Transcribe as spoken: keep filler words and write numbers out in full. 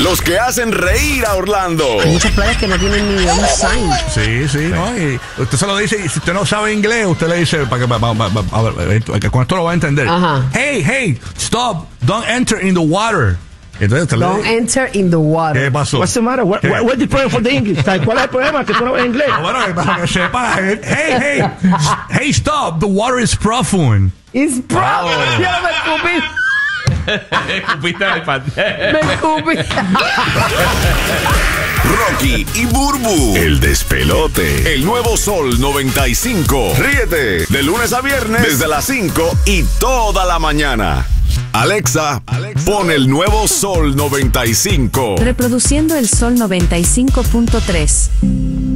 Los que hacen reír a Orlando. Hay muchas playas que no tienen ni un sign. Sí, sí, ¿no? Y usted se lo dice, y si usted no sabe inglés, usted le dice, para que, pa, pa, pa, a ver, que con esto lo va a entender. Ajá. Hey, hey, stop, don't enter in the water. Entonces, usted Don't le, enter in the water. ¿qué pasó? What's the matter? What, what, what's the problem for the English? ¿Cuál es el problema? Que tú no ves inglés. Ah, bueno, para que sepa, hey, hey, hey, stop, the water is profound. It's brown. Oh. Ya me escupí. Escupiste en el pan. Me escupí. Rocky y Burbu, el despelote. El nuevo Sol noventa y cinco. Ríete de lunes a viernes desde las cinco y toda la mañana. Alexa, Alexa, pon el nuevo Sol noventa y cinco. Reproduciendo el Sol noventa y cinco punto tres.